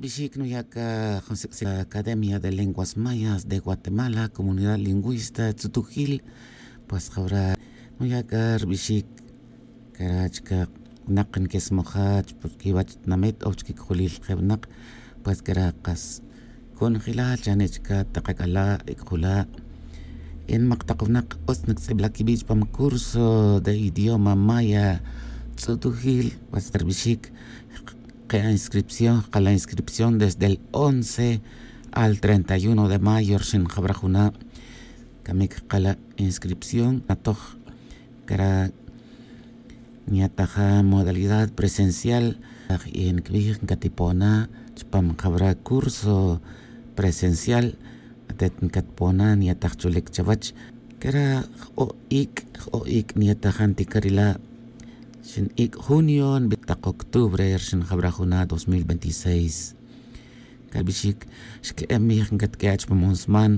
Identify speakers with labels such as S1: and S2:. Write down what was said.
S1: Bishik Nuyaka Academia de Lenguas Mayas de Guatemala, Comunidad Lingüista Tzutujil, pues ahora Nuyaka Bishik Karachka Nakan Kesmojach, porque Bach Namet Ochki Kulil Hebnak, pues Caracas. Con Gila Chanechka Takakala Ekula. En Maktakovnak Osnak Seblakibich Pam curso de idioma maya Tzutujil, pues Bishik. La inscripción desde el 11 al 31 de mayo en Jabrajuna. Kamik la inscripción atoj kara niataja modalidad presencial en Kvij Katipona chpam Jabra curso presencial atet Katpona niataj chulek chavach kara o ik niatajan tikarila Shin ik junio bitak octubre shin Jabrajuna 2026. Kalbishik shke emih ngat kach pamusman